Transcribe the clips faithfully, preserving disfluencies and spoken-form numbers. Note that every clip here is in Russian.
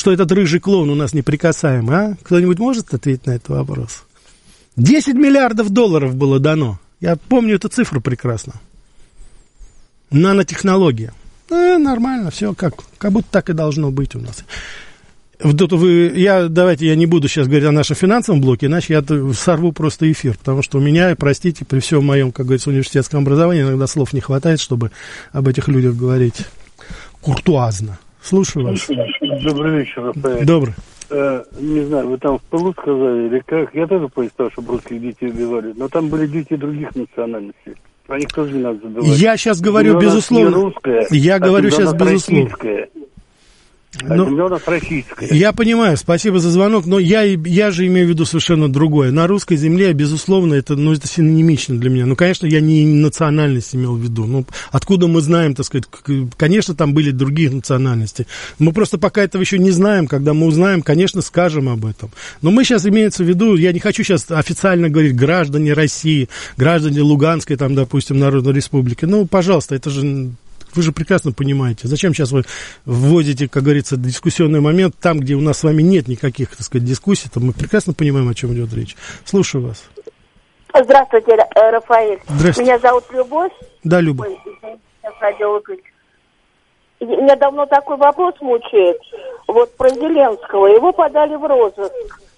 что этот рыжий клоун у нас неприкасаемый, а? Кто-нибудь может ответить на этот вопрос? десять миллиардов долларов было дано. Я помню эту цифру прекрасно. Нанотехнология. Э, нормально, все как, как будто так и должно быть у нас. Вот вы, я, давайте я не буду сейчас говорить о нашем финансовом блоке, иначе я сорву просто эфир, потому что у меня, простите, при всем моем, как говорится, университетском образовании иногда слов не хватает, чтобы об этих людях говорить куртуазно. Слушаю вас. Добрый вечер, Рафаэль. Добрый. Э, не знаю, вы там в пылу сказали, или как, я тоже поискал, чтобы русских детей убивали, но там были дети других национальностей. Про них тоже не надо забывать. Я сейчас говорю, безусловно. Русская, я а говорю сейчас безусловно. А но, земля у нас российская. Я понимаю, спасибо за звонок, но я, я же имею в виду совершенно другое. На русской земле, безусловно, это, ну, это синонимично для меня. Ну, конечно, я не национальность имел в виду. Ну, откуда мы знаем, так сказать, конечно, там были другие национальности. Мы просто пока этого еще не знаем. Когда мы узнаем, конечно, скажем об этом. Но мы сейчас имеется в виду, я не хочу сейчас официально говорить граждане России, граждане Луганской, там, допустим, Народной Республики. Ну, пожалуйста, это же... Вы же прекрасно понимаете, зачем сейчас вы вводите, как говорится, дискуссионный момент там, где у нас с вами нет никаких, так сказать, дискуссий, то мы прекрасно понимаем, о чем идет речь. Слушаю вас. Здравствуйте, Рафаэль. Здравствуйте. Меня зовут Любовь. Да, Любовь. Меня давно такой вопрос мучает. Вот про Зеленского. Его подали в розыск.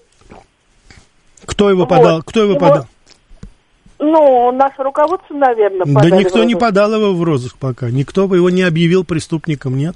Кто его вот. подал? Кто его, его подал? Ну, наше руководство, наверное, подали. Да никто не подал его в розыск пока. Никто бы его не объявил преступником, нет?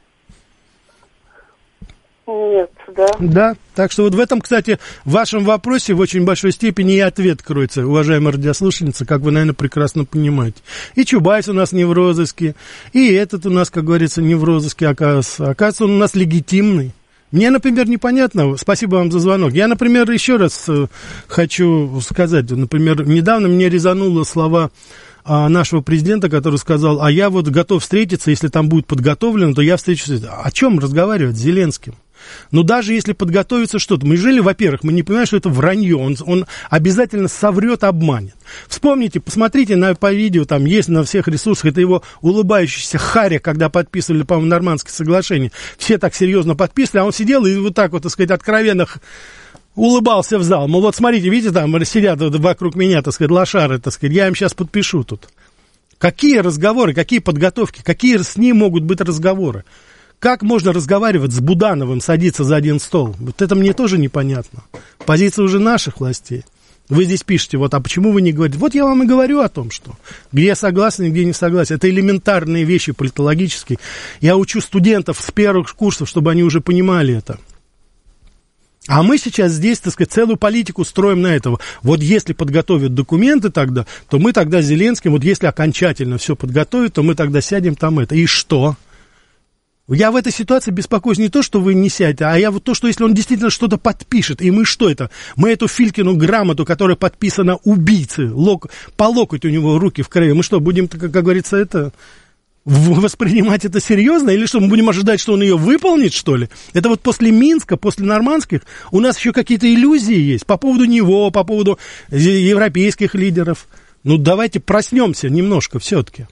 Нет, да. Да, так что вот в этом, кстати, в вашем вопросе в очень большой степени и ответ кроется, уважаемая радиослушательница, как вы, наверное, прекрасно понимаете. И Чубайс у нас не в розыске, и этот у нас, как говорится, не в розыске, оказывается. Оказывается, он у нас легитимный. Мне, например, непонятно, спасибо вам за звонок. Я, например, еще раз э, хочу сказать, например, недавно мне резануло слова э, нашего президента, который сказал, а я вот готов встретиться, если там будет подготовлено, то я встречусь. О чем разговаривать с Зеленским? Ну, даже если подготовится что-то, мы жили, во-первых, мы не понимаем, что это вранье, он, он обязательно соврет, обманет. Вспомните, посмотрите на, по видео, там есть на всех ресурсах, это его улыбающийся Харя, когда подписывали, по-моему, Нормандское соглашение, все так серьезно подписывали, а он сидел и вот так вот, так сказать, откровенно улыбался в зал. Мол, вот смотрите, видите, там сидят вокруг меня, так сказать, лошары, так сказать, я им сейчас подпишу тут. Какие разговоры, какие подготовки, какие с ним могут быть разговоры? Как можно разговаривать с Будановым, садиться за один стол? Вот это мне тоже непонятно. Позиция уже наших властей. Вы здесь пишете, вот, а почему вы не говорите? Вот я вам и говорю о том, что где я согласен, где не согласен. Это элементарные вещи политологические. Я учу студентов с первых курсов, чтобы они уже понимали это. А мы сейчас здесь, так сказать, целую политику строим на этого. Вот если подготовят документы тогда, то мы тогда с Зеленским, вот если окончательно все подготовят, то мы тогда сядем там это. И что? Я в этой ситуации беспокоюсь не то, что вы не сядете, а я вот то, что если он действительно что-то подпишет, и мы что это? Мы эту Филькину грамоту, которая подписана убийце, лок, по локоть у него руки в крови, мы что, будем, как, как говорится, это воспринимать это серьезно? Или что, мы будем ожидать, что он ее выполнит, что ли? Это вот после Минска, после нормандских у нас еще какие-то иллюзии есть по поводу него, по поводу европейских лидеров. Ну, давайте проснемся немножко все-таки.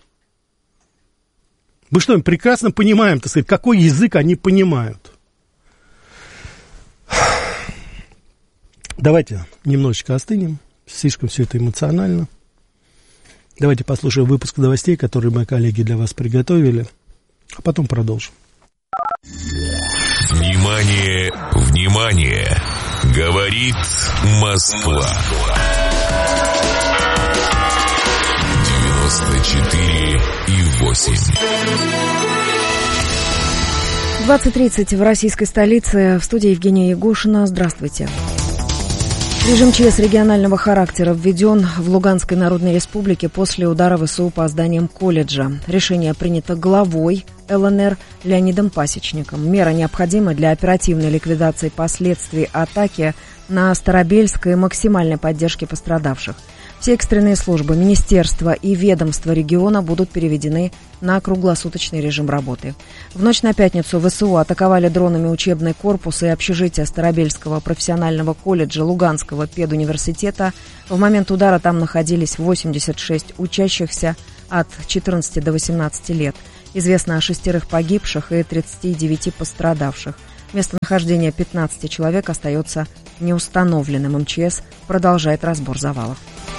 Мы что, прекрасно понимаем, так сказать, какой язык они понимают. Давайте немножечко остынем. Слишком все это эмоционально. Давайте послушаем выпуск новостей, которые мои коллеги для вас приготовили, а потом продолжим. Внимание, внимание! Говорит Москва. девяносто четыре и восемь. двадцать тридцать в российской столице. В студии Евгения Ягушина. Здравствуйте. Режим ЧС регионального характера введен в Луганской Народной Республике после удара ВСУ по зданиям колледжа. Решение принято главой ЛНР Леонидом Пасечником. Мера необходима для оперативной ликвидации последствий атаки на Старобельск и максимальной поддержки пострадавших. Все экстренные службы, министерства и ведомства региона будут переведены на круглосуточный режим работы. В ночь на пятницу ВСУ атаковали дронами учебный корпус и общежитие Старобельского профессионального колледжа Луганского педуниверситета. В момент удара там находились восемьдесят шесть учащихся от четырнадцати до восемнадцати лет. Известно о шестерых погибших и тридцати девяти пострадавших. Местонахождение пятнадцати человек остается неустановленным. эм че эс продолжает разбор завалов.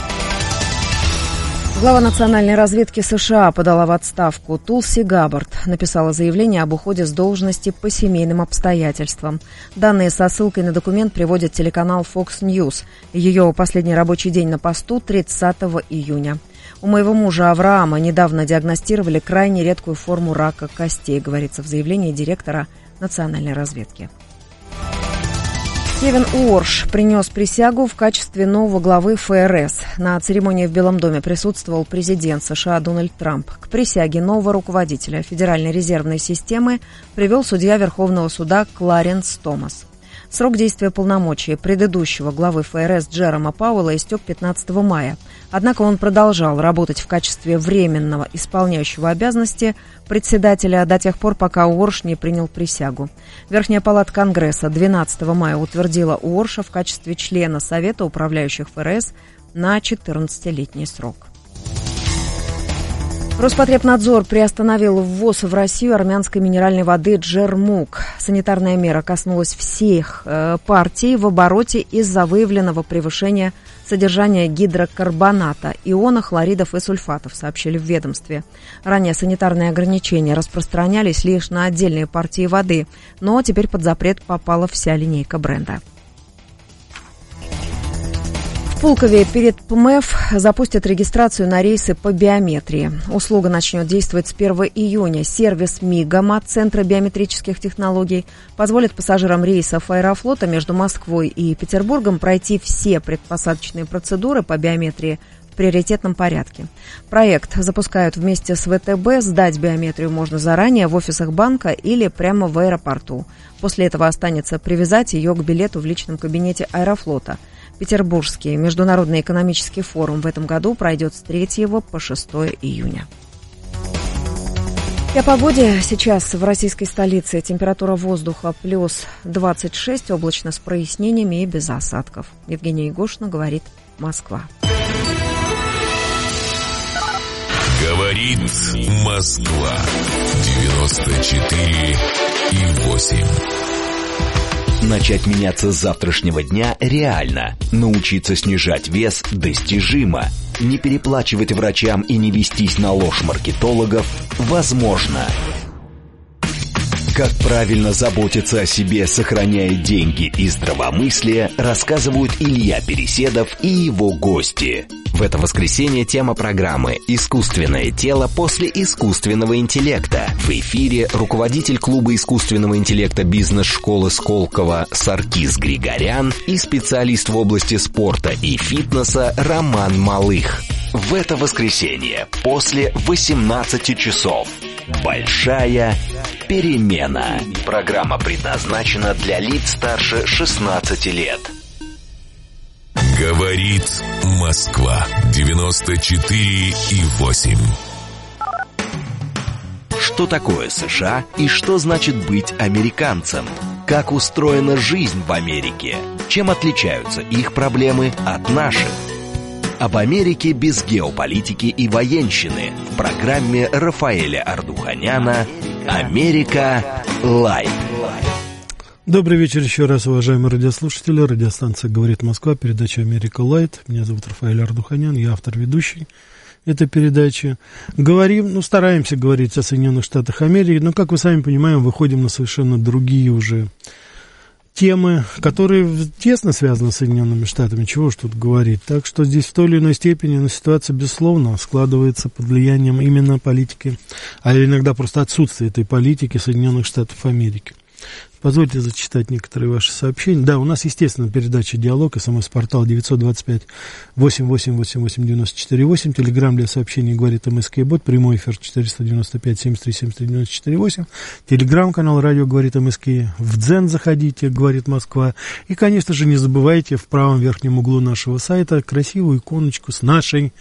Глава национальной разведки США подала в отставку. Тулси Габбард написала заявление об уходе с должности по семейным обстоятельствам. Данные со ссылкой на документ приводит телеканал Fox News. Ее последний рабочий день на посту тридцатого июня. У моего мужа Авраама недавно диагностировали крайне редкую форму рака костей, говорится в заявлении директора национальной разведки. Кевин Уорш принес присягу в качестве нового главы эф эр эс. На церемонии в Белом доме присутствовал президент США Дональд Трамп. К присяге нового руководителя Федеральной резервной системы привел судья Верховного суда Кларенс Томас. Срок действия полномочий предыдущего главы эф эр эс Джерома Пауэлла истек пятнадцатого мая. Однако он продолжал работать в качестве временного исполняющего обязанности председателя до тех пор, пока Уорш не принял присягу. Верхняя палата Конгресса двенадцатого мая утвердила Уорша в качестве члена Совета управляющих эф эр эс на четырнадцатилетний срок. Роспотребнадзор приостановил ввоз в Россию армянской минеральной воды «Джермук». Санитарная мера коснулась всех э, партий в обороте из-за выявленного превышения содержания гидрокарбоната, иона, хлоридов и сульфатов, сообщили в ведомстве. Ранее санитарные ограничения распространялись лишь на отдельные партии воды, но теперь под запрет попала вся линейка бренда. В Пулкове перед пэ эм эф запустят регистрацию на рейсы по биометрии. Услуга начнет действовать с первого июня. Сервис Мигама, Центра биометрических технологий, позволит пассажирам рейсов Аэрофлота между Москвой и Петербургом пройти все предпосадочные процедуры по биометрии в приоритетном порядке. Проект запускают вместе с вэ тэ бэ. Сдать биометрию можно заранее в офисах банка или прямо в аэропорту. После этого останется привязать ее к билету в личном кабинете Аэрофлота. Петербургский международный экономический форум в этом году пройдет с третьего по шестое июня. И о погоде. Сейчас в российской столице температура воздуха плюс двадцать шесть, облачно с прояснениями и без осадков. Евгения Егошина, говорит Москва. Говорит Москва. девяносто четыре и восемь. Начать меняться с завтрашнего дня реально. Научиться снижать вес достижимо. Не переплачивать врачам и не вестись на ложь маркетологов возможно. Как правильно заботиться о себе, сохраняя деньги и здравомыслие, рассказывают Илья Переседов и его гости. В это воскресенье тема программы «Искусственное тело после искусственного интеллекта». В эфире руководитель клуба искусственного интеллекта бизнес-школы Сколково Саркис Григорян и специалист в области спорта и фитнеса Роман Малых. В это воскресенье после восемнадцати часов. Большая перемена. Программа предназначена для лиц старше шестнадцати лет. Говорит Москва. девяносто четыре и восемь. Что такое США и что значит быть американцем? Как устроена жизнь в Америке? Чем отличаются их проблемы от наших? Об Америке без геополитики и военщины в программе Рафаэля Ардуханяна «Америка Лайт». Добрый вечер еще раз, уважаемые радиослушатели. Радиостанция «Говорит Москва», передача «Америка Лайт». Меня зовут Рафаэль Ардуханян, я автор-ведущий этой передачи. Говорим, ну, стараемся говорить о Соединенных Штатах Америки, но, как вы сами понимаете, выходим на совершенно другие уже темы, которые тесно связаны с Соединенными Штатами, чего уж тут говорить. Так что здесь в той или иной степени ну, ситуация, безусловно, складывается под влиянием именно политики, а иногда просто отсутствия этой политики Соединенных Штатов Америки. Позвольте зачитать некоторые ваши сообщения. Да, у нас, естественно, передача «Диалог», СМС-портал девятьсот двадцать пять восемь восемь восемь восемь девяносто четыре восемь, телеграмм для сообщений «Говорит МСК-бот», прямой эфир четыреста девяносто пять семьдесят три семьдесят три девяносто четыре восемь, телеграм-канал «Радио Говорит МСК», в Дзен заходите, «Говорит Москва», и, конечно же, не забывайте в правом верхнем углу нашего сайта красивую иконочку с нашей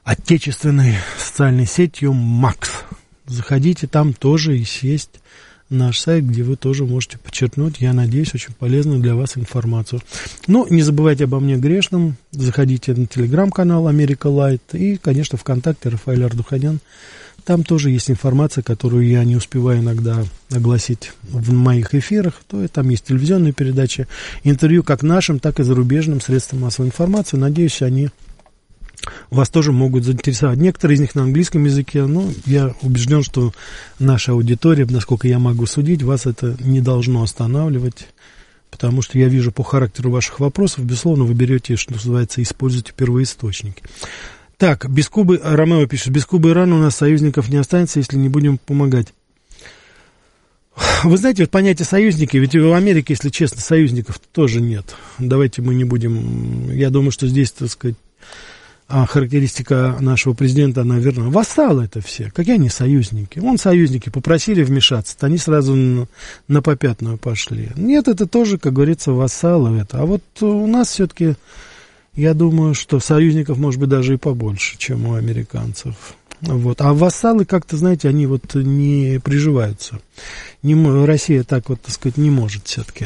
отечественной социальной сетью «Макс». Заходите, там тоже есть наш сайт, где вы тоже можете подчеркнуть, я надеюсь, очень полезную для вас информацию. Ну, не забывайте обо мне грешном, заходите на телеграм-канал Америка Лайт и, конечно, ВКонтакте Рафаэль Ардуханян. Там тоже есть информация, которую я не успеваю иногда огласить в моих эфирах. То там есть телевизионные передачи, интервью как нашим, так и зарубежным средствам массовой информации. Надеюсь, они вас тоже могут заинтересовать. Некоторые из них на английском языке, но я убежден, что наша аудитория, насколько я могу судить, вас это не должно останавливать. Потому что я вижу по характеру ваших вопросов, безусловно, вы берете, что называется, используйте первоисточники. Так, без Кубы, Ромео пишет, без Кубы и Ирана у нас союзников не останется, если не будем помогать. Вы знаете, вот понятие союзники, ведь в Америке, если честно, союзников тоже нет. Давайте мы не будем, я думаю, что здесь, так сказать, характеристика нашего президента, она верна. Вассалы это все, какие они союзники? Вон союзники попросили вмешаться, они сразу на, на попятную пошли. Нет, это тоже, как говорится, вассалы это. А вот у нас все-таки... Я думаю, что союзников, может быть, даже и побольше, чем у американцев. Вот. А вассалы, как-то, знаете, они вот не приживаются. Не, Россия так вот, так сказать, не может все-таки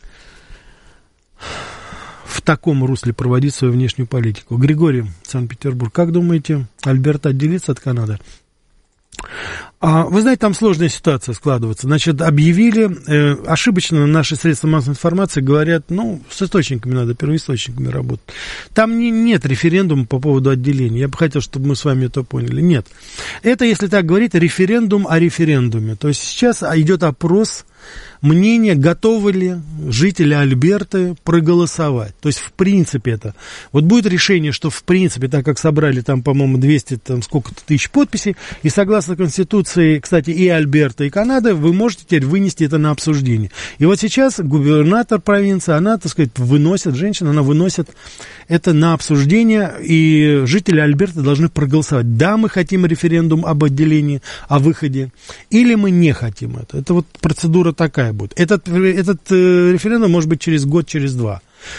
в таком русле проводить свою внешнюю политику. Григорий, Санкт-Петербург, как думаете, Альберта отделится от Канады? А, вы знаете, там сложная ситуация складывается. Значит, объявили, э, ошибочно наши средства массовой информации говорят, ну, с источниками надо, первоисточниками работать. Там не, нет референдума по поводу отделения. Я бы хотел, чтобы мы с вами это поняли. Нет. Это, если так говорить, референдум о референдуме. То есть сейчас идет опрос мнения, готовы ли жители Альберты проголосовать. То есть, в принципе, это... Вот будет решение, что, в принципе, так как собрали там, по-моему, двести там, сколько-то тысяч подписей, и согласно Конституции, кстати, и Альберта, и Канады, вы можете теперь вынести это на обсуждение. И вот сейчас губернатор провинции, она, так сказать, выносит, женщина, она выносит это на обсуждение, и жители Альберты должны проголосовать. Да, мы хотим референдум об отделении, о выходе, или мы не хотим это. Это вот процедура такая будет. Этот, этот э, референдум может быть через год, через два.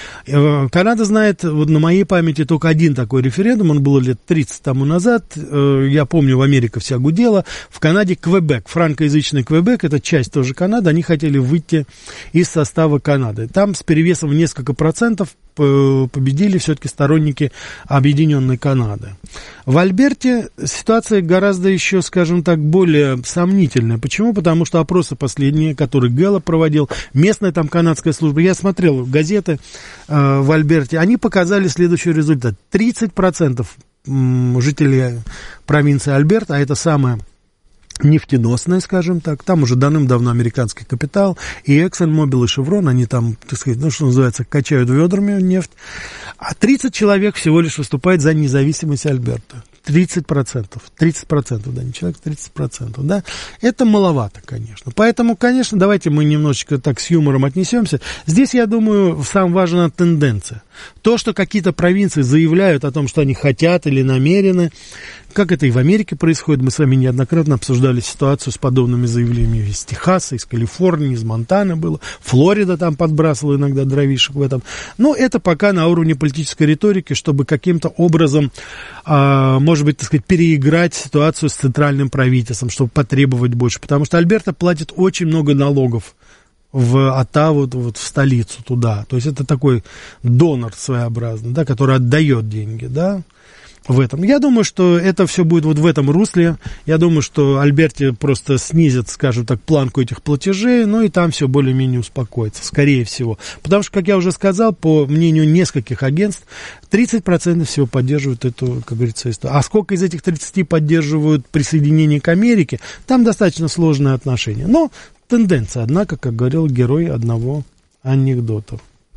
Канада знает, вот на моей памяти только один такой референдум, он был лет тридцать тому назад, я помню, в Америке вся гудела, в Канаде Квебек, франкоязычный Квебек, это часть тоже Канады, они хотели выйти из состава Канады. Там с перевесом в несколько процентов победили все-таки сторонники Объединенной Канады. В Альберте ситуация гораздо еще, скажем так, более сомнительная. Почему? Потому что опросы последние, которые Гэллоп проводил, местная там канадская служба, я смотрел газеты э, в Альберте, они показали следующий результат. тридцать процентов жителей провинции Альберта, а это самая нефтеносная, скажем так, там уже давным-давно американский капитал, и ExxonMobil, и Chevron, они там, так сказать, ну, что называется, качают ведрами нефть, а тридцать человек всего лишь выступает за независимость Альберта. тридцать процентов, тридцать процентов, да, не человек, тридцать процентов, да, это маловато, конечно. Поэтому, конечно, давайте мы немножечко так с юмором отнесемся. Здесь, я думаю, самая важная тенденция. То, что какие-то провинции заявляют о том, что они хотят или намерены, как это и в Америке происходит, мы с вами неоднократно обсуждали ситуацию с подобными заявлениями из Техаса, из Калифорнии, из Монтаны было, Флорида там подбрасывала иногда дровишек в этом. Но это пока на уровне политической риторики, чтобы каким-то образом, а, может быть, так сказать, переиграть ситуацию с центральным правительством, чтобы потребовать больше. Потому что Альберта платит очень много налогов в Оттаву, вот в столицу туда. То есть это такой донор своеобразный, да, который отдает деньги, да, в этом. Я думаю, что это все будет вот в этом русле. Я думаю, что Альберте просто снизит, скажем так, планку этих платежей, ну и там все более-менее успокоится, скорее всего. Потому что, как я уже сказал, по мнению нескольких агентств, тридцать процентов всего поддерживают эту, как говорится, историю. А сколько из этих тридцати поддерживают присоединение к Америке, там достаточно сложные отношения. Но тенденция, однако, как говорил герой одного анекдота.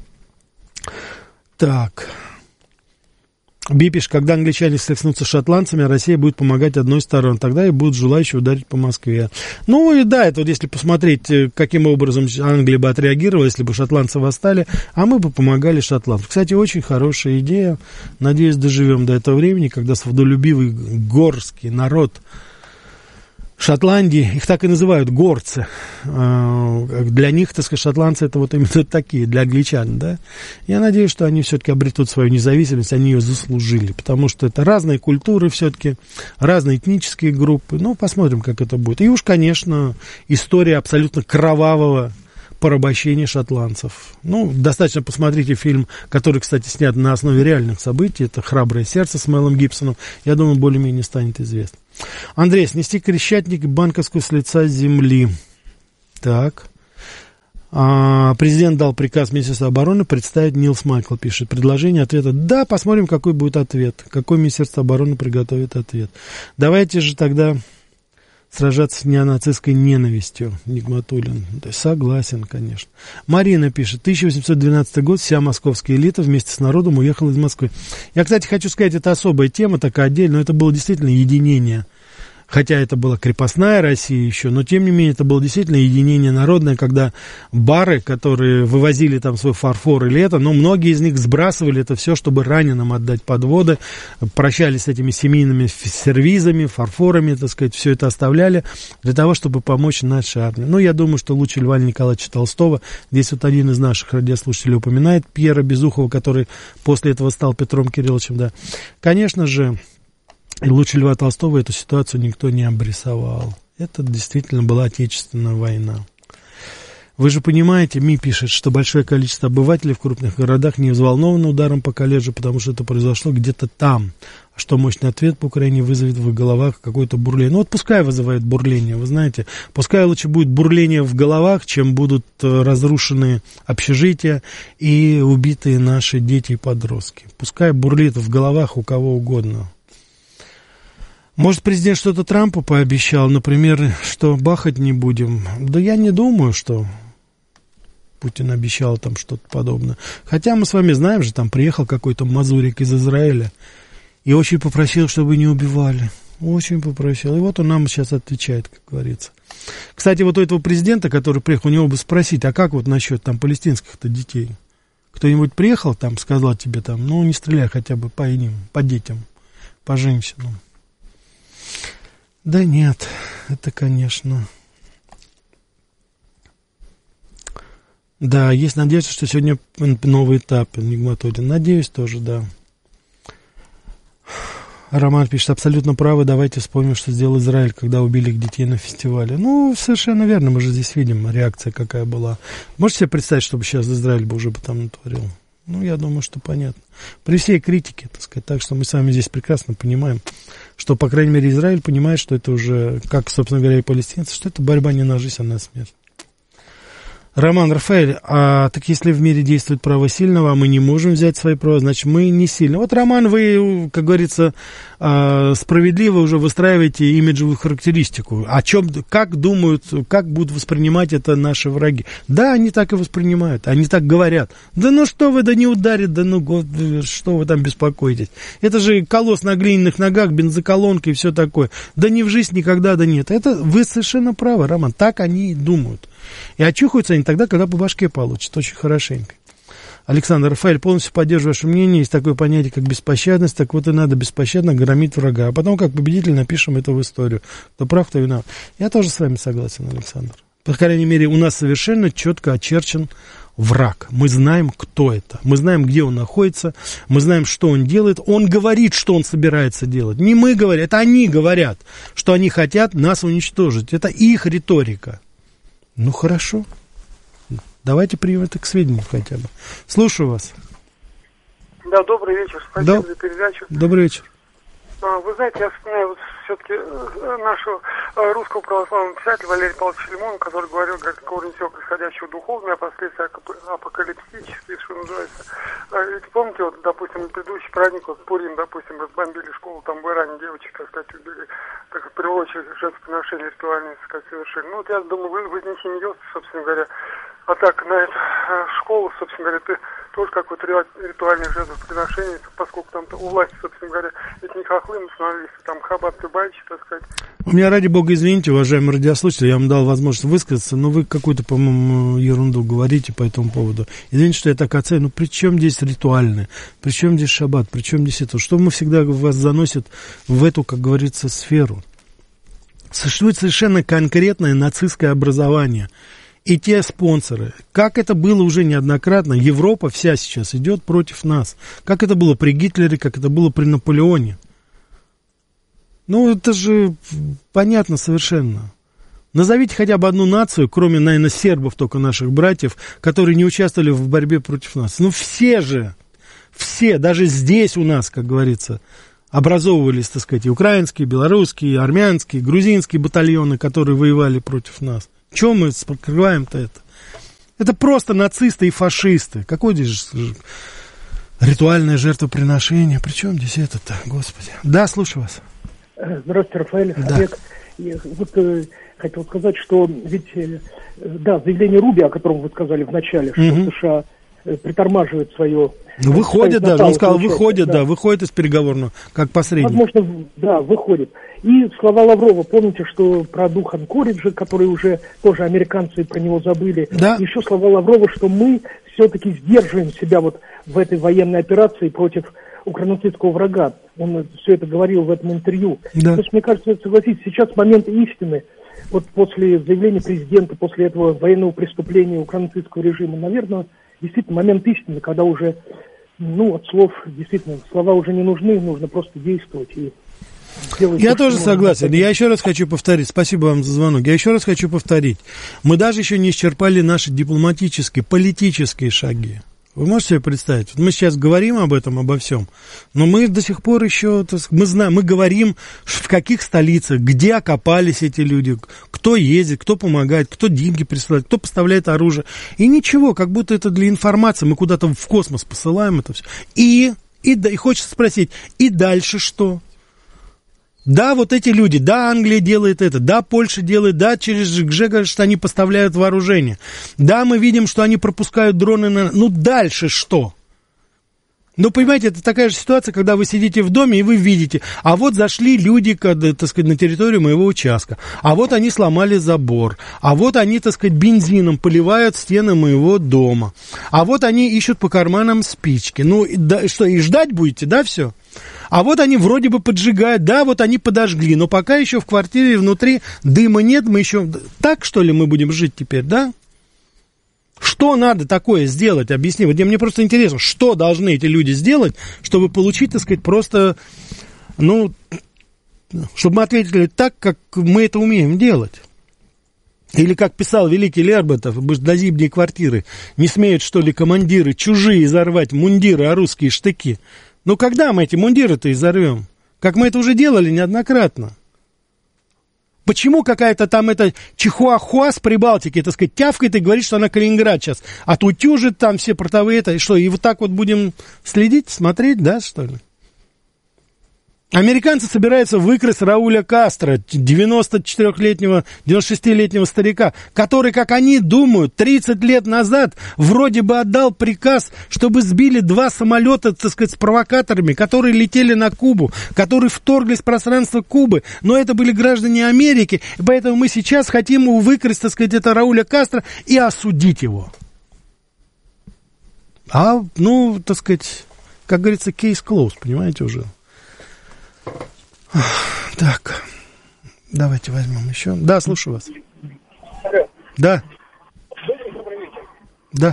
Так... Бипиш, когда англичане столкнутся с шотландцами, Россия будет помогать одной стороне, тогда и будут желающие ударить по Москве. Ну и да, это вот если посмотреть, каким образом Англия бы отреагировала, если бы шотландцы восстали, а мы бы помогали шотландцам. Кстати, очень хорошая идея, надеюсь, доживем до этого времени, когда свободолюбивый горский народ Шотландии, их так и называют горцы. Для них, так сказать, шотландцы это вот именно такие, для англичан, да. Я надеюсь, что они все-таки обретут свою независимость, они ее заслужили, потому что это разные культуры все-таки, разные этнические группы. Ну, посмотрим, как это будет. И уж, конечно, история абсолютно кровавого порабощения шотландцев. Ну, достаточно посмотрите фильм, который, кстати, снят на основе реальных событий. Это «Храброе сердце» с Мэлом Гибсоном. Я думаю, более-менее станет известно. Андрей, снести Крещатик и банковскую с лица земли. Так. А, президент дал приказ Министерства обороны представить, Нилс Майкл пишет. Предложение ответа. Да, посмотрим, какой будет ответ. Какой Министерство обороны приготовит ответ. Давайте же тогда сражаться с неонацистской ненавистью, Нигматуллин. Согласен, конечно. Марина пишет, тысяча восемьсот двенадцатый год, вся московская элита вместе с народом уехала из Москвы. Я, кстати, хочу сказать, это особая тема, такая отдельная, но это было действительно единение. Хотя это была крепостная Россия еще, но тем не менее это было действительно единение народное, когда бары, которые вывозили там свой фарфор или это, но многие из них сбрасывали это все, чтобы раненым отдать подводы, прощались с этими семейными сервизами, фарфорами, так сказать, все это оставляли для того, чтобы помочь нашей армии. Ну, я думаю, что лучше Льва Николаевича Толстого, здесь вот один из наших радиослушателей упоминает Пьера Безухова, который после этого стал Петром Кирилловичем, да. Конечно же, и лучше Льва Толстого эту ситуацию никто не обрисовал. Это действительно была Отечественная война. Вы же понимаете, МИ пишет, что большое количество обывателей в крупных городах не взволновано ударом по колледжу, потому что это произошло где-то там. А что мощный ответ по Украине вызовет в их головах какое-то бурление. Ну вот пускай вызывает бурление, вы знаете. Пускай лучше будет бурление в головах, чем будут разрушены общежития и убитые наши дети и подростки. Пускай бурлит в головах у кого угодно. Может, президент что-то Трампу пообещал, например, что бахать не будем? Да я не думаю, что Путин обещал там что-то подобное. Хотя мы с вами знаем же, там приехал какой-то мазурик из Израиля и очень попросил, чтобы не убивали. Очень попросил. И вот он нам сейчас отвечает, как говорится. Кстати, вот у этого президента, который приехал, у него бы спросить, а как вот насчет там палестинских-то детей? Кто-нибудь приехал там, сказал тебе там, ну, не стреляй хотя бы по ним, по детям, по женщинам. Да нет, это, конечно... Да, есть надежда, что сегодня новый этап Нигматуллин. Надеюсь тоже, да. Роман пишет, абсолютно правы, давайте вспомним, что сделал Израиль, когда убили их детей на фестивале. Ну, совершенно верно, мы же здесь видим, реакция какая была. Можете себе представить, чтобы сейчас Израиль бы уже бы там натворил? Ну, я думаю, что понятно. При всей критике, так сказать, так что мы с вами здесь прекрасно понимаем, что, по крайней мере, Израиль понимает, что это уже, как, собственно говоря, и палестинцы, что это борьба не на жизнь, а на смерть. Роман, Рафаэль, а так если в мире действует право сильного, а мы не можем взять свои права, значит, мы не сильны. Вот, Роман, вы, как говорится, справедливо уже выстраиваете имиджевую характеристику. О чем, как думают, как будут воспринимать это наши враги. Да, они так и воспринимают, они так говорят. Да ну что вы, да не ударит, да ну что вы там беспокоитесь. Это же колосс на глиняных ногах, бензоколонка и все такое. Да не в жизнь никогда, да нет. Это вы совершенно правы, Роман, так они и думают. И очухаются они тогда, когда по башке получат, очень хорошенько. Александр, Рафаэль, полностью поддерживаю ваше мнение. Есть такое понятие, как беспощадность. Так вот и надо беспощадно громить врага. А потом, как победитель, напишем это в историю. Кто прав, кто виноват. Я тоже с вами согласен, Александр. По крайней мере, у нас совершенно четко очерчен враг. Мы знаем, кто это. Мы знаем, где он находится. Мы знаем, что он делает. Он говорит, что он собирается делать. Не мы говорим, это они говорят, что они хотят нас уничтожить. Это их риторика. Ну, хорошо. Давайте примем это к сведению хотя бы. Слушаю вас. Да, добрый вечер. Спасибо да. за передачу. Добрый вечер. Вы знаете, я вспоминаю вот все-таки нашего русского православного писателя Валерия Павловича Лимонова, который говорил, говорит, корень всего происходящего духовного, а последствия апокалиптические, что называется. Ведь помните, вот, допустим, предыдущий праздник, вот Пурим, допустим, разбомбили школу, там в Иране девочек, так сказать, убили, так сказать, приводчик жертвоприношения ритуальные, так сказать, совершили. Ну, вот я думаю, вы вознесение Йоста, собственно говоря, а так на эту школу, собственно говоря, ты тоже какое-то ритуальное жертвоприношение, поскольку там у власти, собственно говоря, эти не хохлы националисты, там хабат Тыбайчи, так сказать. У меня, ради бога, извините, уважаемые радиослушатели, я вам дал возможность высказаться, но вы какую-то, по-моему, ерунду говорите по этому поводу. Извините, что я так оцениваю, но при чем здесь ритуальное, при чем здесь шаббат, при чем здесь это? Что мы всегда вас заносят в эту, как говорится, сферу? Существует совершенно конкретное нацистское образование. И те спонсоры, как это было уже неоднократно, Европа вся сейчас идет против нас. Как это было при Гитлере, как это было при Наполеоне. Ну, это же понятно совершенно. Назовите хотя бы одну нацию, кроме, наверное, сербов только наших братьев, которые не участвовали в борьбе против нас. Ну, все же, все, даже здесь у нас, как говорится, образовывались, так сказать, и украинские, белорусские, и армянские, грузинские батальоны, которые воевали против нас. Чего мы скрываем-то это? Это просто нацисты и фашисты. Какое здесь ритуальное жертвоприношение? Причем здесь это-то, Господи? Да, слушаю вас. Здравствуйте, Рафаэль. Да. Олег. Я вот э, хотел сказать, что ведь, э, да, заявление Руби, о котором вы сказали в начале, что угу. США э, притормаживает свое... Ну, выходит, да, он сказал, получается, выходит, да. да, выходит из переговорного, как посредник. Возможно, да, выходит. И слова Лаврова, помните, что про дух Анкориджа, который уже тоже американцы про него забыли. Да. Еще слова Лаврова, что мы все-таки сдерживаем себя вот в этой военной операции против украинского врага. Он все это говорил в этом интервью. Да. То есть, мне кажется, согласитесь, сейчас момент истины. Вот после заявления президента, после этого военного преступления украинского режима, наверное, действительно момент истины, когда уже, ну, от слов, действительно, слова уже не нужны, нужно просто действовать и делать. Я то, тоже согласен. Я еще раз хочу повторить, спасибо вам за звонок, я еще раз хочу повторить, мы даже еще не исчерпали наши дипломатические, политические шаги. Вы можете себе представить? Вот мы сейчас говорим об этом, обо всем, но мы до сих пор еще, мы знаем, мы говорим, в каких столицах, где окопались эти люди, кто ездит, кто помогает, кто деньги присылает, кто поставляет оружие. И ничего, как будто это для информации, мы куда-то в космос посылаем это все. И, и, и хочется спросить, и дальше что? Да, вот эти люди, да, Англия делает это, да, Польша делает, да, через ЖГЖ говорят, что они поставляют вооружение. Да, мы видим, что они пропускают дроны на... Ну, дальше что? Ну, понимаете, это такая же ситуация, когда вы сидите в доме и вы видите, а вот зашли люди, так сказать, на территорию моего участка, а вот они сломали забор, а вот они, так сказать, бензином поливают стены моего дома, а вот они ищут по карманам спички. Ну, да, что, и ждать будете, да, все? А вот они вроде бы поджигают, да, вот они подожгли, но пока еще в квартире внутри дыма нет, мы еще... Так, что ли, мы будем жить теперь, да? Что надо такое сделать, объясни. Вот мне просто интересно, что должны эти люди сделать, чтобы получить, так сказать, просто, ну, чтобы мы ответили так, как мы это умеем делать. Или, как писал великий Лербатов, до зимней квартиры, не смеют, что ли, командиры чужие изорвать мундиры, а русские штыки. Ну, когда мы эти мундиры-то изорвем? Как мы это уже делали неоднократно. Почему какая-то там эта чихуахуа с Прибалтики, так сказать, тявкает и говорит, что она Калининград сейчас отутюжит там все портовые это, и что, и вот так вот будем следить, смотреть, да, что ли? Американцы собираются выкрасть Рауля Кастро, девяносто четырёхлетнего, девяносто шестилетнего старика, который, как они думают, тридцать лет назад вроде бы отдал приказ, чтобы сбили два самолета, так сказать, с провокаторами, которые летели на Кубу, которые вторглись в пространство Кубы, но это были граждане Америки, и поэтому мы сейчас хотим выкрасть, так сказать, это Рауля Кастро и осудить его. А, ну, так сказать, как говорится, кейс closed, понимаете, уже. Так, давайте возьмем еще. Да, слушаю вас. Да. Да.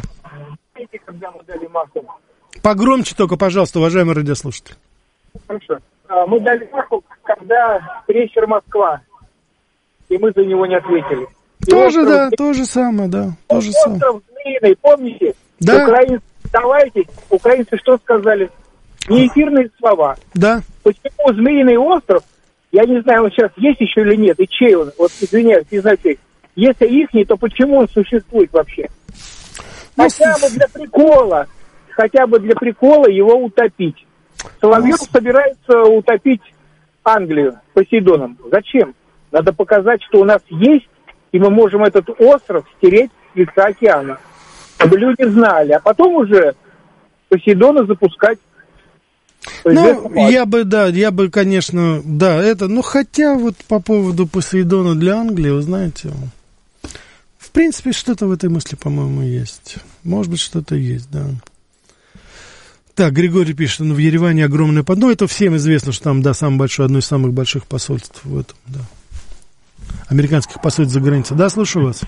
Погромче только, пожалуйста, уважаемый радиослушатель. Хорошо. Мы дали маху, когда крейсер «Москва», и мы за него не ответили. И тоже, остров, да, то же самое, да. То же остров самое. Змеиный, помните? Да. Украинцы, давайте, украинцы что сказали? Неэфирные слова. Да. Почему Змеиный остров, я не знаю, он сейчас есть еще или нет, и чей он, вот извиняюсь, не знаю, если ихний, то почему он существует вообще? Ну, хотя бы для прикола, хотя бы для прикола его утопить. Соловьев ну, собирается утопить Англию Посейдоном. Зачем? Надо показать, что у нас есть, и мы можем этот остров стереть с лица океана, чтобы люди знали, а потом уже Посейдона запускать. Ну, я бы, да, я бы, конечно, да, это, ну, хотя вот по поводу Посейдона для Англии, вы знаете, в принципе, что-то в этой мысли, по-моему, есть. Может быть, что-то есть, да. Так, Григорий пишет, ну, в Ереване огромное подно, это всем известно, что там, да, самое большое, одно из самых больших посольств в этом, да. американских посольств за границей. Да, слушаю вас.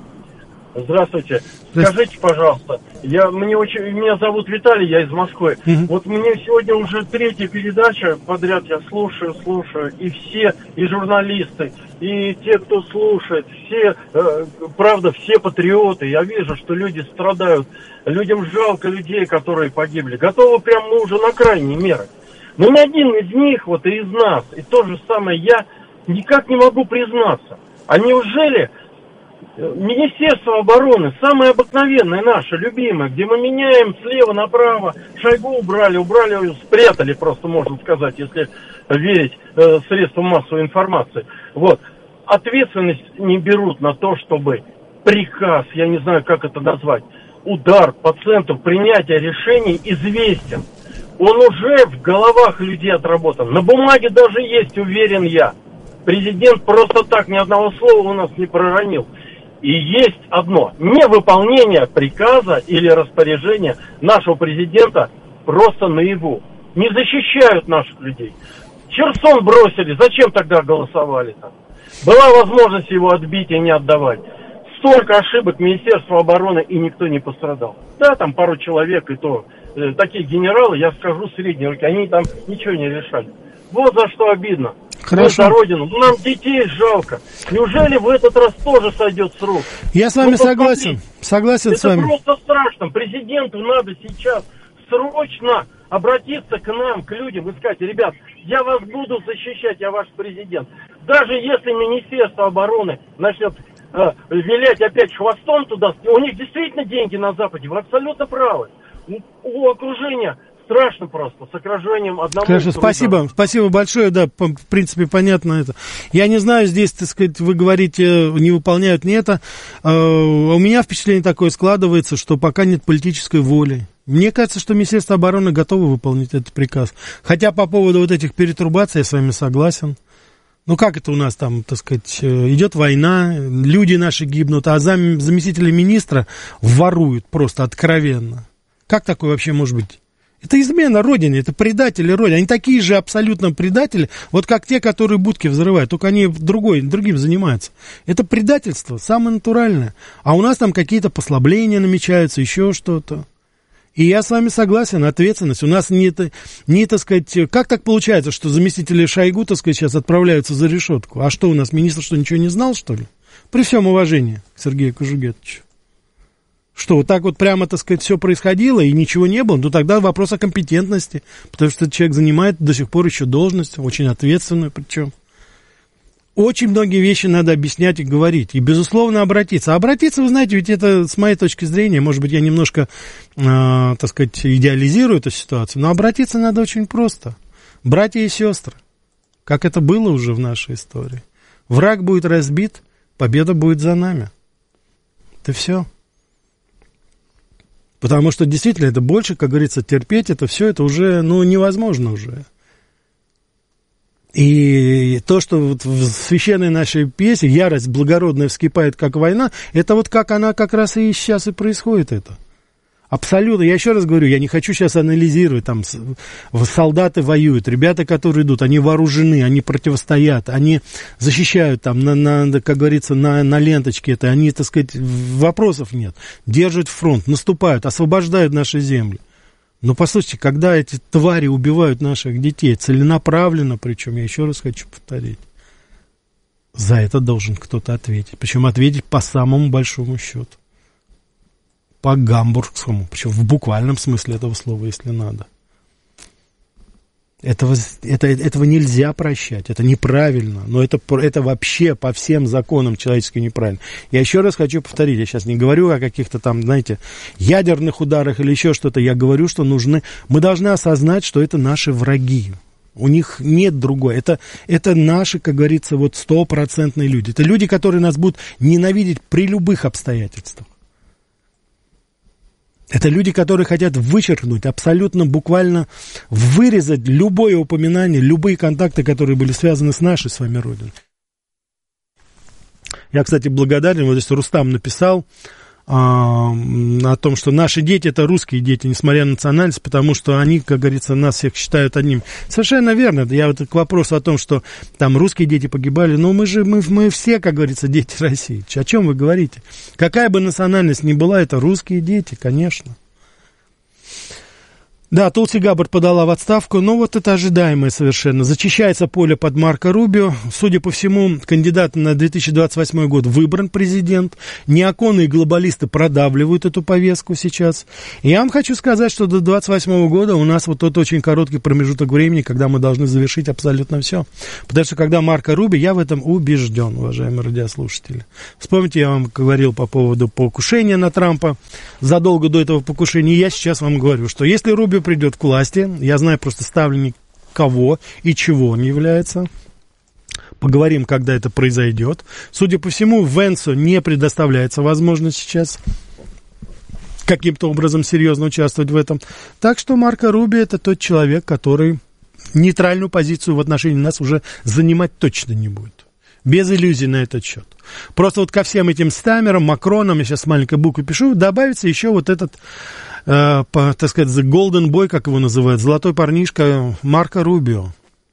Здравствуйте. Скажите, пожалуйста, я, мне очень, меня зовут Виталий, я из Москвы. Uh-huh. Вот мне сегодня уже третья передача подряд, я слушаю, слушаю, и все, и журналисты, и те, кто слушает, все, э, правда, все патриоты. Я вижу, что люди страдают, людям жалко людей, которые погибли. Готовы прям мы уже на крайние меры. Но ни один из них, вот и из нас, и то же самое я никак не могу признаться. А неужели Министерство обороны, самое обыкновенное наше, любимое, где мы меняем слева направо, Шойгу убрали, убрали, спрятали просто, можно сказать, если верить э, средствам массовой информации. Вот. Ответственность не берут на то, чтобы приказ, я не знаю, как это назвать, удар по центру принятия решений известен. Он уже в головах людей отработан. На бумаге даже есть, уверен я. Президент просто так ни одного слова у нас не проронил. И есть одно, невыполнение приказа или распоряжения нашего президента просто наяву. Не защищают наших людей. Херсон бросили, зачем тогда голосовали-то? Была возможность его отбить и не отдавать. Столько ошибок Министерства обороны, и никто не пострадал. Да, там пару человек, и то э, такие генералы, я скажу, средние руки, они там ничего не решали. Вот за что обидно. Хорошо. За родину. Нам детей жалко. Неужели в этот раз тоже сойдет с рук? Я с вами ну, согласен. Согласен это с вами. Это просто страшно. Президенту надо сейчас срочно обратиться к нам, к людям, и сказать: ребят, я вас буду защищать, я ваш президент. Даже если Министерство обороны начнет э, вилять опять хвостом туда, у них действительно деньги на Западе, вы абсолютно правы. У, у окружения страшно просто, с окружением одного... Хорошо, спасибо, спасибо большое, да, по, в принципе, понятно это. Я не знаю, здесь, так сказать, вы говорите, не выполняют не это. Uh, у меня впечатление такое складывается, что пока нет политической воли. Мне кажется, что Министерство обороны готово выполнить этот приказ. Хотя по поводу вот этих перетрубаций я с вами согласен. Ну, как это у нас там, так сказать, идет война, люди наши гибнут, а зам, заместители министра воруют просто откровенно. Как такое вообще может быть? Это измена Родине, это предатели Родины. Они такие же абсолютно предатели, вот как те, которые будки взрывают, только они другой, другим занимаются. Это предательство, самое натуральное. А у нас там какие-то послабления намечаются, еще что-то. И я с вами согласен, ответственность. У нас не, не, так сказать, как так получается, что заместители Шойгу, так сказать, сейчас отправляются за решетку? А что у нас, министр что, ничего не знал, что ли? При всем уважении к Сергею Кожугетовичу. Что, вот так вот прямо, так сказать, все происходило и ничего не было? Ну, тогда вопрос о компетентности, потому что человек занимает до сих пор еще должность, очень ответственную причем. Очень многие вещи надо объяснять и говорить, и, безусловно, обратиться. А обратиться, вы знаете, ведь это, с моей точки зрения, может быть, я немножко, э, так сказать, идеализирую эту ситуацию, но обратиться надо очень просто. Братья и сестры, как это было уже в нашей истории. Враг будет разбит, победа будет за нами. Это все. Потому что, действительно, это больше, как говорится, терпеть, это все, это уже, ну, невозможно уже. И то, что вот в священной нашей песне «Ярость благородная вскипает, как война», это вот как она как раз и сейчас и происходит это. Абсолютно. Я еще раз говорю, я не хочу сейчас анализировать, там, солдаты воюют, ребята, которые идут, они вооружены, они противостоят, они защищают, там, на, на, как говорится, на, на ленточке это, они, так сказать, вопросов нет, держат фронт, наступают, освобождают наши земли. Но, послушайте, когда эти твари убивают наших детей, целенаправленно, причем, я еще раз хочу повторить, за это должен кто-то ответить, причем ответить по самому большому счету. По гамбургскому, причем в буквальном смысле этого слова, если надо. Этого, это, этого нельзя прощать, это неправильно, но это, это вообще по всем законам человеческим неправильно. Я еще раз хочу повторить, я сейчас не говорю о каких-то там, знаете, ядерных ударах или еще что-то, я говорю, что нужны, мы должны осознать, что это наши враги. У них нет другой. Это, это наши, как говорится, вот стопроцентные люди. Это люди, которые нас будут ненавидеть при любых обстоятельствах. Это люди, которые хотят вычеркнуть, абсолютно буквально вырезать любое упоминание, любые контакты, которые были связаны с нашей с вами Родиной. Я, кстати, благодарен, вот здесь Рустам написал, а, о том, что наши дети — это русские дети, несмотря на национальность, потому что они, как говорится, нас всех считают одним. Совершенно верно. Я вот к вопросу о том, что там русские дети погибали, но мы же, мы, мы все, как говорится, дети России. О чем вы говорите? Какая бы национальность ни была, это русские дети, конечно. Да, Тулси Габбард подала в отставку, но вот это ожидаемое совершенно. Зачищается поле под Марко Рубио. Судя по всему, кандидат на две тысячи двадцать восьмой год выбран президент. Неоконные глобалисты продавливают эту повестку сейчас. И я вам хочу сказать, что до двадцать восьмого года у нас вот тот очень короткий промежуток времени, когда мы должны завершить абсолютно все. Потому что когда Марко Рубио, я в этом убежден, уважаемые радиослушатели. Вспомните, я вам говорил по поводу покушения на Трампа. Задолго до этого покушения я сейчас вам говорю, что если Рубио придет к власти, я знаю просто ставленник кого и чего он является. Поговорим, когда это произойдет. Судя по всему, Венсу не предоставляется возможность сейчас каким-то образом серьезно участвовать в этом. Так что Марко Рубио — это тот человек, который нейтральную позицию в отношении нас уже занимать точно не будет. Без иллюзий на этот счет. Просто вот ко всем этим Стамерам, Макронам, я сейчас с маленькой буквы пишу, добавится еще вот этот, э, по, так сказать, the golden boy, как его называют, золотой парнишка Марко Рубио.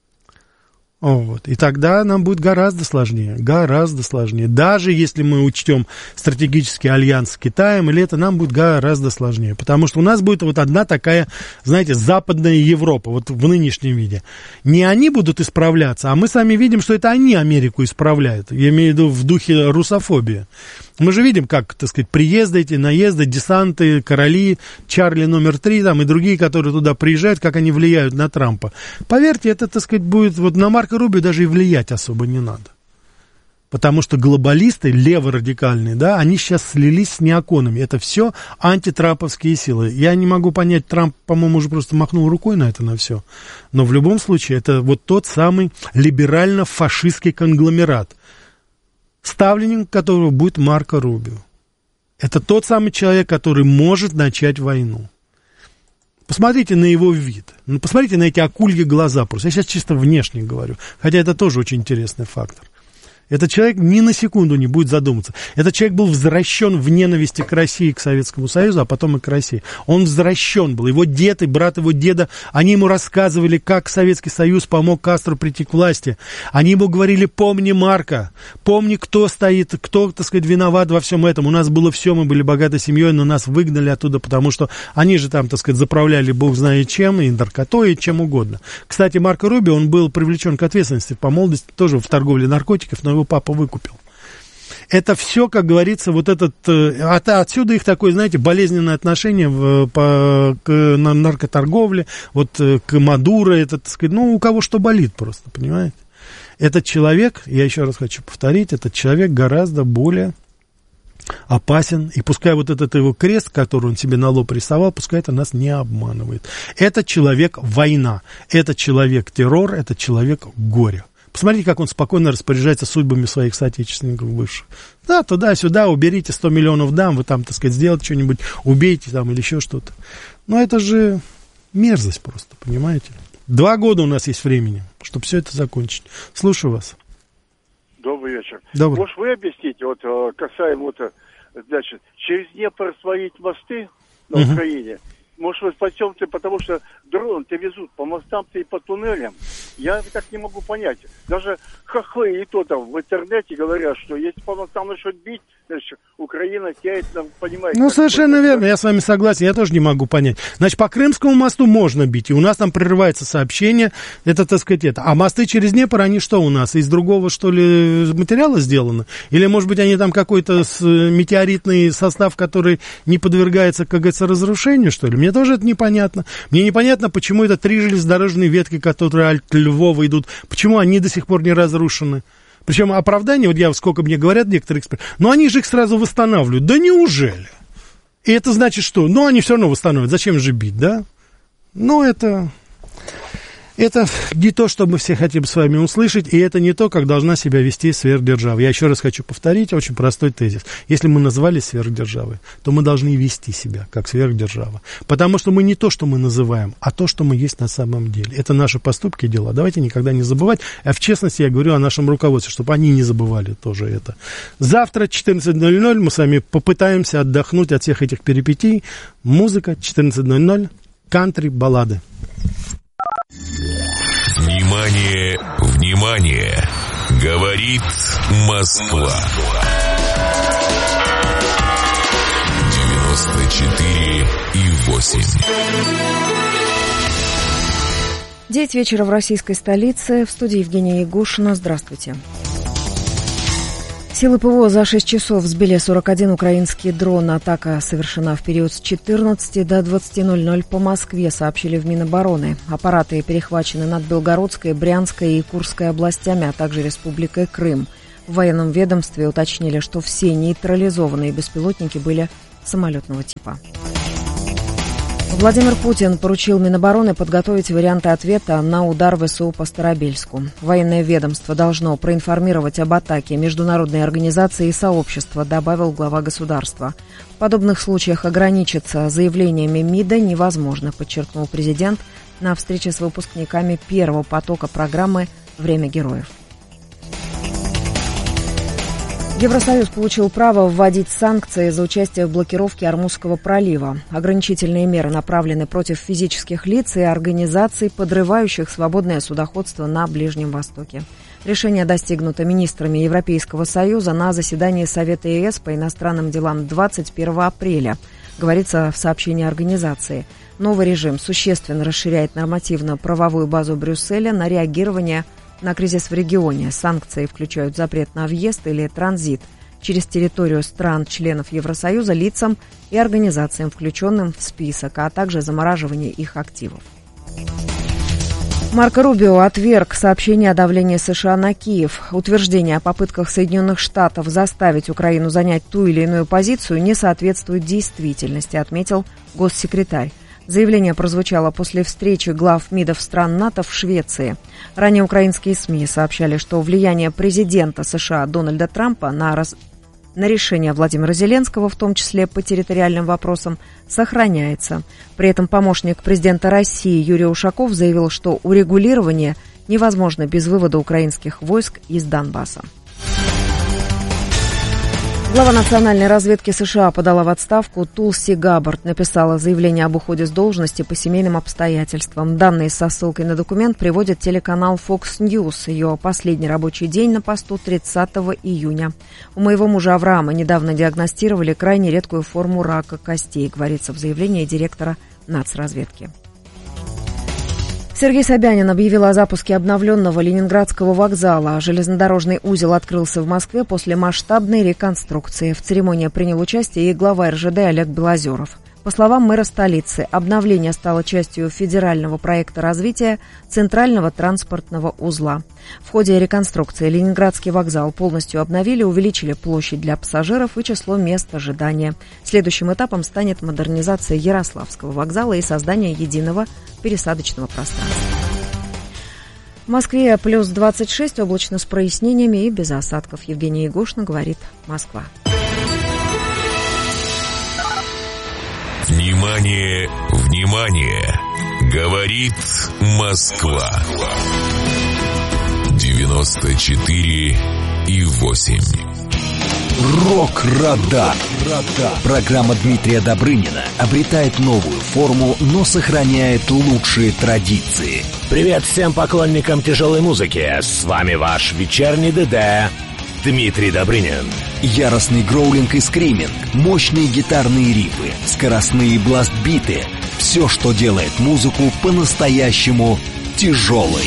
Вот. И тогда нам будет гораздо сложнее, гораздо сложнее. Даже если мы учтем стратегический альянс с Китаем, или это нам будет гораздо сложнее. Потому что у нас будет вот одна такая, знаете, западная Европа, вот в нынешнем виде. Не они будут исправляться, а мы сами видим, что это они Америку исправляют. Я имею в виду в духе русофобии. Мы же видим, как, так сказать, приезды эти, наезды, десанты, короли, Чарли номер три там, и другие, которые туда приезжают, как они влияют на Трампа. Поверьте, это, так сказать, будет, вот на Марко Рубио даже и влиять особо не надо. Потому что глобалисты, леворадикальные, да, они сейчас слились с неоконами. Это все антитрамповские силы. Я не могу понять, Трамп, по-моему, уже просто махнул рукой на это, на все. Но в любом случае, это вот тот самый либерально-фашистский конгломерат, ставленник которого будет Марко Рубио. Это тот самый человек, который может начать войну. Посмотрите на его вид. Ну, посмотрите на эти акульи глаза просто. Я сейчас чисто внешне говорю. Хотя это тоже очень интересный фактор. Этот человек ни на секунду не будет задумываться. Этот человек был возвращен в ненависти к России, к Советскому Союзу, а потом и к России. Он возвращен был. Его дед и брат его деда, они ему рассказывали, как Советский Союз помог Кастро прийти к власти. Они ему говорили: помни Марко, помни, кто стоит, кто, так сказать, виноват во всем этом. У нас было все, мы были богатой семьей, но нас выгнали оттуда, потому что они же там, так сказать, заправляли бог знает чем, и наркотой, и чем угодно. Кстати, Марко Рубио, он был привлечен к ответственности по молодости, тоже в торговле наркотиков, но его папа выкупил. Это все, как говорится, вот этот... От, отсюда их такое, знаете, болезненное отношение в, по, к наркоторговле, вот к Мадуро, это, так сказать, ну, у кого что болит просто, понимаете? Этот человек, я еще раз хочу повторить, этот человек гораздо более опасен, и пускай вот этот его крест, который он себе на лоб рисовал, пускай это нас не обманывает. Этот человек война, этот человек террор, этот человек горе. Посмотрите, как он спокойно распоряжается судьбами своих соотечественников бывших. Да, туда-сюда, уберите сто миллионов дам, вы там, так сказать, сделайте что-нибудь, убейте там или еще что-то. Но это же мерзость просто, понимаете? Два года у нас есть времени, чтобы все это закончить. Слушаю вас. Добрый вечер. Добрый. Может, вы объясните, вот касаемо, вот, значит, через Днепр сварить мосты на угу. Украине? Может, вы спасете, потому что дрон-то везут по мостам-то и по туннелям. Я так не могу понять. Даже хохлы и то там в интернете говорят, что если по мостам начнут бить, значит, Украина теряет, понимаете... Ну, совершенно верно, я с вами согласен, я тоже не могу понять. Значит, по Крымскому мосту можно бить, и у нас там прерывается сообщение, это, так сказать, это. А мосты через Днепр, они что у нас, из другого, что ли, материала сделаны? Или, может быть, они там какой-то метеоритный состав, который не подвергается, как говорится, разрушению, что ли? Мне тоже это непонятно. Мне непонятно, почему это три железнодорожные ветки, которые от Львова идут, почему они до сих пор не разрушены. Причем оправдание, вот я, сколько мне говорят некоторые эксперты, но они же их сразу восстанавливают. Да неужели? И это значит что? Ну, они все равно восстановят. Зачем же бить, да? Ну, это... Это не то, что мы все хотим с вами услышать, и это не то, как должна себя вести сверхдержава. Я еще раз хочу повторить очень простой тезис. Если мы назывались сверхдержавой, то мы должны вести себя как сверхдержава. Потому что мы не то, что мы называем, а то, что мы есть на самом деле. Это наши поступки и дела. Давайте никогда не забывать. А в частности, я говорю о нашем руководстве, чтобы они не забывали тоже это. Завтра четырнадцать ноль ноль мы с вами попытаемся отдохнуть от всех этих перипетий. Музыка четырнадцать ноль ноль, кантри, баллады. Внимание, внимание! Говорит Москва. девяносто четыре и восемь. Девять вечера в российской столице. В студии Евгения Ягушина. Здравствуйте. Силы ПВО за шесть часов сбили сорок один украинский дрон. Атака совершена в период с четырнадцати до двадцати ноль-ноль по Москве, сообщили в Минобороны. Аппараты перехвачены над Белгородской, Брянской и Курской областями, а также Республикой Крым. В военном ведомстве уточнили, что все нейтрализованные беспилотники были самолетного типа. Владимир Путин поручил Минобороны подготовить варианты ответа на удар ВСУ по Старобельску. Военное ведомство должно проинформировать об атаке международной организации и сообщества, добавил глава государства. В подобных случаях ограничиться заявлениями МИДа невозможно, подчеркнул президент на встрече с выпускниками первого потока программы «Время героев». Евросоюз получил право вводить санкции за участие в блокировке Ормузского пролива. Ограничительные меры направлены против физических лиц и организаций, подрывающих свободное судоходство на Ближнем Востоке. Решение достигнуто министрами Европейского Союза на заседании Совета ЕС по иностранным делам двадцать первого апреля, говорится в сообщении организации. Новый режим существенно расширяет нормативно-правовую базу Брюсселя на реагирование на кризис в регионе. Санкции включают запрет на въезд или транзит через территорию стран-членов Евросоюза лицам и организациям, включенным в список, а также замораживание их активов. Марко Рубио отверг сообщение о давлении США на Киев. Утверждение о попытках Соединенных Штатов заставить Украину занять ту или иную позицию не соответствует действительности, отметил госсекретарь. Заявление прозвучало после встречи глав МИДов стран НАТО в Швеции. Ранее украинские СМИ сообщали, что влияние президента США Дональда Трампа на, раз... на решение Владимира Зеленского, в том числе по территориальным вопросам, сохраняется. При этом помощник президента России Юрий Ушаков заявил, что урегулирование невозможно без вывода украинских войск из Донбасса. Глава национальной разведки США подала в отставку. Тулси Габбард написала заявление об уходе с должности по семейным обстоятельствам. Данные со ссылкой на документ приводит телеканал Fox News. Ее последний рабочий день на посту тридцатого июня. У моего мужа Авраама недавно диагностировали крайне редкую форму рака костей, говорится в заявлении директора нацразведки. Сергей Собянин объявил о запуске обновленного Ленинградского вокзала. Железнодорожный узел открылся в Москве после масштабной реконструкции. В церемонии принял участие и глава эр жэ дэ Олег Белозеров. По словам мэра столицы, обновление стало частью федерального проекта развития центрального транспортного узла. В ходе реконструкции Ленинградский вокзал полностью обновили, увеличили площадь для пассажиров и число мест ожидания. Следующим этапом станет модернизация Ярославского вокзала и создание единого пересадочного пространства. В Москве плюс двадцать шесть, облачно с прояснениями и без осадков. Евгения Ягушина, говорит Москва. Внимание, внимание! Говорит Москва. девяносто четыре и восемь. Рок-радар. Программа Дмитрия Добрынина обретает новую форму, но сохраняет лучшие традиции. Привет всем поклонникам тяжелой музыки. С вами ваш вечерний ДД Дмитрий Добрынин. Яростный гроулинг и скриминг, мощные гитарные рифы, скоростные бласт-биты. Все, что делает музыку по-настоящему тяжелой.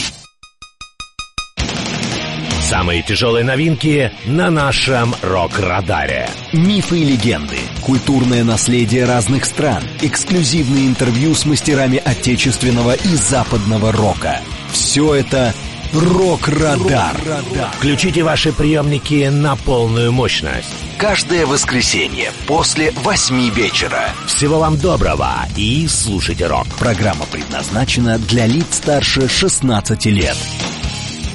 Самые тяжелые новинки на нашем рок-радаре. Мифы и легенды, культурное наследие разных стран, эксклюзивные интервью с мастерами отечественного и западного рока. Все это «Рок-радар». Включите ваши приемники на полную мощность. каждое воскресенье после восьми вечера. Всего вам доброго и слушайте рок. Программа предназначена для лиц старше шестнадцати лет.